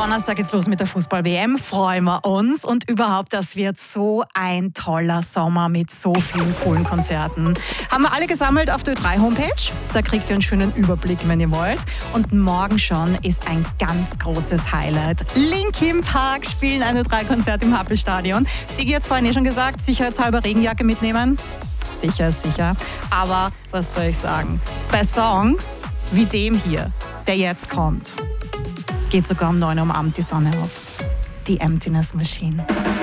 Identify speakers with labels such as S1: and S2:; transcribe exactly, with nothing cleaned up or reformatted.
S1: Donnerstag geht's los mit der Fußball-W M, freuen wir uns. Und überhaupt, das wird so ein toller Sommer mit so vielen coolen Konzerten. Haben wir alle gesammelt auf der Ö drei Homepage. Da kriegt ihr einen schönen Überblick, wenn ihr wollt. Und morgen schon ist ein ganz großes Highlight. Linkin Park spielen ein Ö drei Konzert im Happelstadion. Sigi hat vorhin eh schon gesagt, sicherheitshalber Regenjacke mitnehmen. Sicher ist sicher. Aber was soll ich sagen? Bei Songs wie dem hier, der jetzt kommt, geht sogar um neun Uhr am Abend die Sonne auf. Die Emptiness Machine.